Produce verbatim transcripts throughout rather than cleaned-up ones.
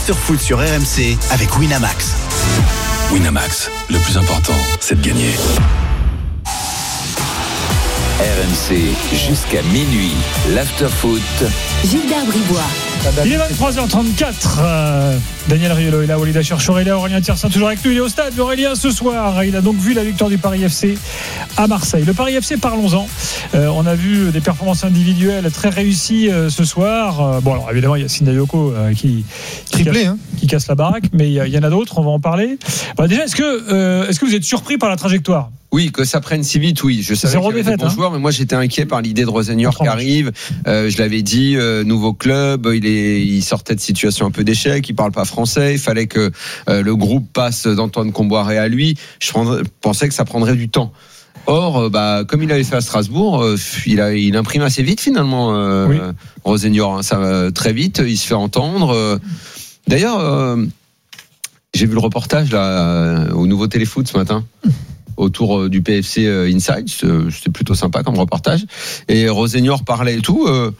l'after-foot sur R M C avec Winamax. Winamax, le plus important, c'est de gagner. R M C jusqu'à minuit, l'after-foot. Gilbert Bribois. Il est vingt-trois heures trente-quatre. Euh, Daniel Riolo est là, Walid Acharchour est là, Aurélien Tiersin toujours avec nous. Il est au stade. Aurélien, ce soir, il a donc vu la victoire du Paris F C à Marseille. Le Paris F C, parlons-en. Euh, on a vu des performances individuelles très réussies euh, ce soir. Euh, bon, alors évidemment, il y a Sindayoko euh, qui, qui, Triplé, casse, hein. qui casse la baraque, mais il y, y en a d'autres, on va en parler. Bah, déjà, est-ce que, euh, est-ce que vous êtes surpris par la trajectoire ? Oui, que ça prenne si vite, oui. Je savais Zéro qu'il y avait défaite, des bons hein. joueurs, mais moi j'étais inquiet par l'idée de Rosenior qui arrive. Euh, je l'avais dit, euh, nouveau club, il est, il sortait de situation un peu d'échec, il parle pas français, il fallait que euh, le groupe passe d'Antoine Comboiré à lui. Je prendrais, pensais que ça prendrait du temps. Or, euh, bah, comme il avait fait à Strasbourg, euh, il, a, il imprime assez vite finalement, euh, oui. Rosenior. Hein, ça va très vite, il se fait entendre. Euh, d'ailleurs, euh, j'ai vu le reportage là au Nouveau Téléfoot ce matin. Autour du P F C Inside, c'était plutôt sympa comme reportage. Et Rosenior parlait et tout. Euh,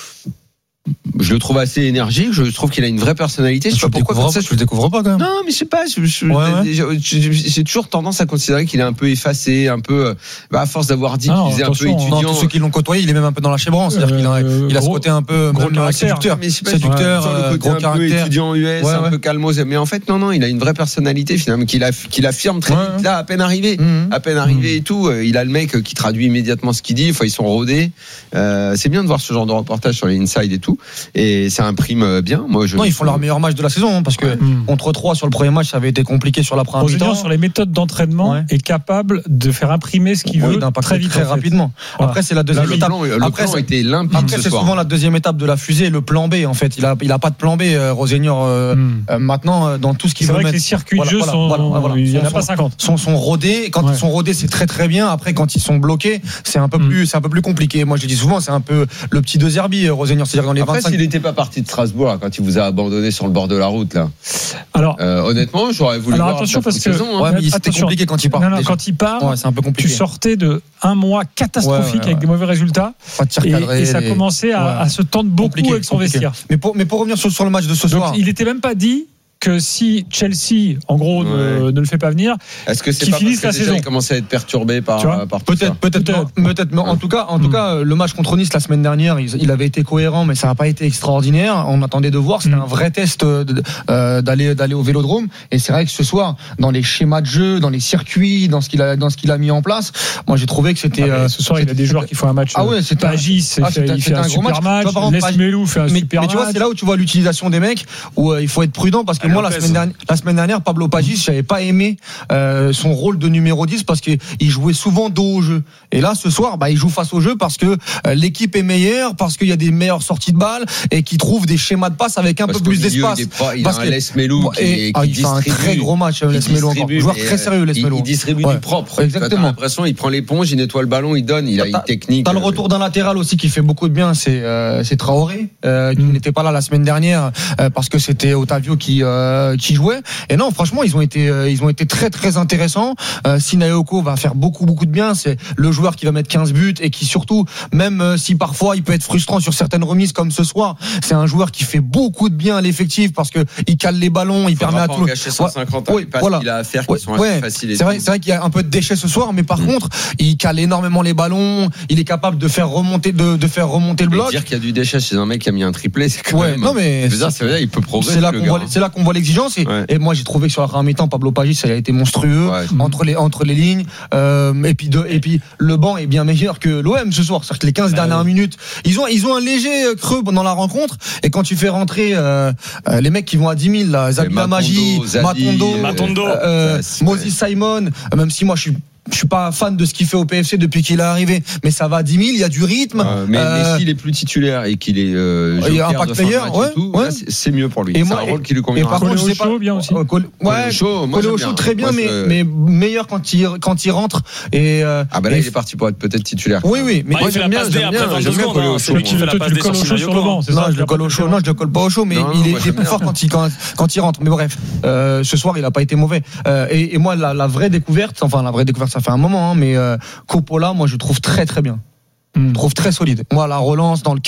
je le trouve assez énergique. Je trouve qu'il a une vraie personnalité. Je sais pas pourquoi ça, je le découvre pas quand même. Non, mais je sais pas. Je, je, ouais, ouais. J'ai, j'ai toujours tendance à considérer qu'il est un peu effacé, un peu. Bah, à force d'avoir dit ah, qu'il était un peu étudiant. Non, tous ceux qui l'ont côtoyé, il est même un peu dans la chébranche. C'est-à-dire qu'il a, euh, il a ce côté un peu gros même séducteur, mais c'est pas séducteur, ouais. euh, le gros un caractère, peu étudiant U S, ouais, un ouais. peu calmos. Mais en fait, non, non, il a une vraie personnalité finalement qu'il, a, qu'il affirme très ouais. vite. Là, à peine arrivé, mmh. à peine arrivé mmh. et tout, il a le mec qui traduit immédiatement ce qu'il dit. Enfin, ils sont rodés. Euh, c'est bien de voir ce genre de reportage sur les inside et tout. Et ça imprime bien. Moi, je non, ils font leur meilleur match de la saison hein, parce que mmh. contre trois sur le premier match, ça avait été compliqué sur la première mi-temps. Sur les méthodes d'entraînement, ouais. est capable de faire imprimer ce qu'il oui, veut très vite, très rapidement. Voilà. Après, c'est la deuxième Là, étape. Le plan, le après, plan était limpide. Après, ce c'est soir. souvent la deuxième étape de la fusée, le plan B. En fait, il a, il a pas de plan B, euh, Rosenior. Euh, mmh. euh, maintenant, euh, dans tout ce qu'il c'est veut vrai mettre. Que les circuits voilà, de jeu voilà, sont, voilà, voilà. il y en a sont, pas cinquante. Sont, sont rodés. Quand ouais. ils sont rodés, c'est très très bien. Après, quand ils sont bloqués, c'est un peu mmh. plus, c'est un peu plus compliqué. Moi, je le dis souvent, c'est un peu le petit De Zerbi, Rosenior. C'est-à-dire dans les Après, vingt-cinq... s'il n'était pas parti de Strasbourg là, quand il vous a abandonné sur le bord de la route là. Alors, euh, honnêtement, j'aurais voulu alors voir attention parce que saison, ouais, mais c'était compliqué quand il part. Non, non, quand il part, ouais, c'est un peu compliqué. Tu sortais de un mois catastrophique ouais, ouais, ouais. avec des mauvais résultats. Et, cadré, et ça les... commençait à, ouais. à se tendre beaucoup compliqué, avec son compliqué. vestiaire. Mais pour, mais pour revenir sur, sur le match de ce Donc, soir, il n'était même pas dit que si Chelsea, en gros, ouais. ne, ne le fait pas venir, est-ce que c'est qu'il pas finisse parce que la déjà saison. Il commençait à être perturbé par, par peut-être, ça. peut-être, peut-être, peut-être, mais en tout cas, en tout mmh. cas, le match contre Nice la semaine dernière, il, il avait été cohérent, mais ça n'a pas été extraordinaire. On attendait de voir, c'était mmh. un vrai test de, euh, d'aller, d'aller au Vélodrome. Et c'est vrai que ce soir, dans les schémas de jeu, dans les circuits, dans ce qu'il a, dans ce qu'il a mis en place, moi j'ai trouvé que c'était. Ah, euh, ce soir, il y a des joueurs qui font un match. Ah ouais, c'est Pagis, ah, fait, il fait un, un super match. Les Melou fait un mais, super mais match. tu vois, c'est là où tu vois l'utilisation des mecs, où euh, il faut être prudent parce que moi, la semaine dernière, la semaine dernière, Pablo Pagis, j'avais pas aimé euh, son rôle de numéro dix parce qu'il jouait souvent dos au jeu. Et là, ce soir, bah, il joue face au jeu parce que euh, l'équipe est meilleure, parce qu'il y a des meilleures sorties de balles et qu'il trouve des schémas de passe avec un parce peu plus d'espace. Il, pas, il parce a un Les Melou qui, et, qui ah, il fait un très gros match, Les Melou encore. Joueur très sérieux, Les Melou. Il distribue ouais. du propre. Exactement. T'as l'impression, il prend l'éponge, il nettoie le ballon, il donne, il a une technique. T'as le retour d'un latéral aussi qui fait beaucoup de bien, c'est, euh, c'est Traoré, euh, qui mmh. n'était pas là la semaine dernière euh, parce que c'était Otavio qui, euh, qui jouait. Et non, franchement, ils ont été, euh, ils ont été très très intéressants. Euh, Sindayoko va faire beaucoup beaucoup de bien. C'est le joueur qui va mettre quinze buts et qui surtout, même euh, si parfois il peut être frustrant sur certaines remises comme ce soir, c'est un joueur qui fait beaucoup de bien à l'effectif parce que il cale les ballons, il permet à tout. Gâcher cent cinquante ouais, passes voilà. qu'il a à faire qui ouais, sont ouais. assez faciles. C'est vrai, c'est vrai qu'il y a un peu de déchets ce soir, mais par mmh. contre, il cale énormément les ballons. Il est capable de faire remonter, de, de faire remonter le bloc. Et dire qu'il y a du déchet chez un mec qui a mis un triplé, c'est quand ouais, même. Non mais c'est, ça, c'est vrai, il peut progresser. C'est là qu'on voit, c'est là qu'on voit l'exigence. Et, ouais. et moi, j'ai trouvé que sur la première mi-temps, Pablo Pagis, ça a été monstrueux ouais. entre les entre les lignes. Euh, et puis de, et puis le banc est bien meilleur que l'O M ce soir. C'est-à-dire que les quinze bah dernières ouais. minutes, ils ont ils ont un léger creux dans la rencontre. Et quand tu fais rentrer euh, euh, les mecs qui vont à dix mille, là, Zabila Magie, Matondo, Matondo, euh, Moses Simon, même si moi je suis je suis pas fan de ce qu'il fait au P F C depuis qu'il est arrivé, mais ça va à dix mille, il y a du rythme. Euh, mais, euh, mais s'il est plus titulaire et qu'il est euh, il y a un impact player, ouais, tout, ouais. là, c'est, c'est mieux pour lui. Et c'est moi, un rôle qui lui convient. Et par contre, je sais pas, bien aussi. Euh, Col- ouais, chaud, moi Colé au chaud très bien, moi, mais je... mais meilleur quand il quand il rentre. Et euh, ah bah là, et... il est parti pour être peut-être titulaire. Oui, oui, mais bah, il fait la passe D après vingt-deux secondes. Celui qui fait la passe D sur le banc, c'est ça. Non, je le colle au chaud. Non, je le colle pas au chaud, mais il est plus fort quand il quand il rentre. Mais bref, ce soir, il a pas été mauvais. Et moi, la vraie découverte, enfin la vraie découverte, ça fait un moment, mais Coppola, moi je trouve très très bien. Je trouve très solide. Moi, la relance dans le